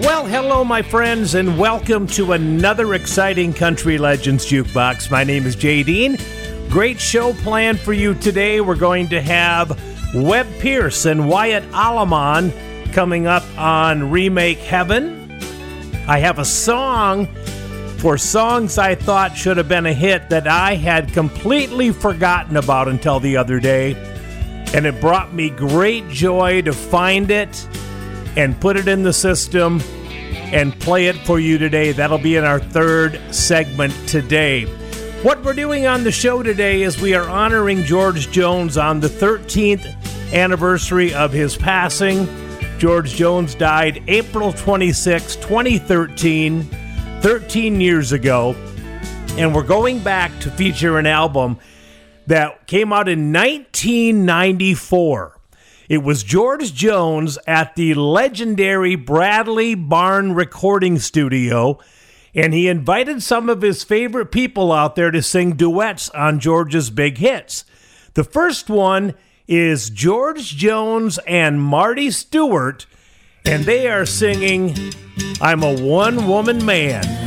Well, hello, my friends, and welcome to another exciting Country Legends Jukebox. My name is Jay Dean. Great show planned for you today. We're going to have Webb Pierce and Wyatt Alleman coming up on Remake Heaven. I have a song for songs I thought should have been a hit that I had completely forgotten about until the other day, and it brought me great joy to find it and put it in the system and play it for you today. That'll be in our third segment today. What we're doing on the show today is we are honoring George Jones on the 13th anniversary of his passing. George Jones died April 26, 2013, 13 years ago. And we're going back to feature an album that came out in 1994. It was George Jones at the legendary Bradley Barn Recording Studio, and he invited some of his favorite people out there to sing duets on George's big hits. The first one is George Jones and Marty Stewart, and they are singing "I'm a One-Woman Man."